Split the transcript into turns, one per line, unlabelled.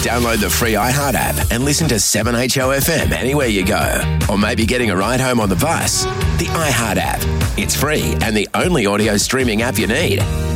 Download the free iHeart app and listen to 7HOFM anywhere you go. Or maybe getting a ride home on the bus. The iHeart app. It's free and the only audio streaming app you need.